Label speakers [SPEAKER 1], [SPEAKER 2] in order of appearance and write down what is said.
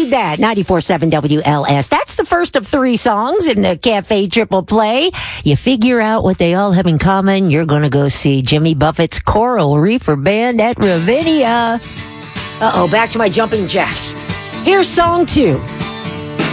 [SPEAKER 1] need that. 94.7 WLS. That's the first of 3 songs in the Cafe Triple Play. You figure out what they all have in common. You're going to go see Jimmy Buffett's Coral Reefer Band at Ravinia. Uh-oh, back to my jumping jacks. Here's song 2.